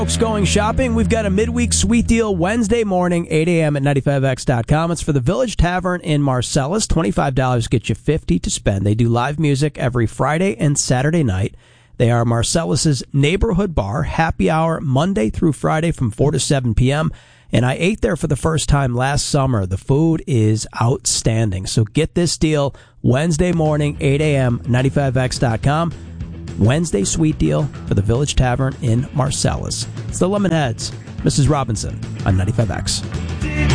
Folks going shopping, we've got a midweek sweet deal Wednesday morning, 8 a.m. at 95x.com. It's for the Village Tavern in Marcellus. $25 gets you $50 to spend. They do live music every Friday and Saturday night. They are Marcellus's neighborhood bar, happy hour Monday through Friday from 4 to 7 p.m. And I ate there for the first time last summer. The food is outstanding. So get this deal Wednesday morning, 8 a.m., 95x.com. Wednesday sweet deal for the Village Tavern in Marcellus. It's the Lemonheads. Mrs. Robinson on 95X.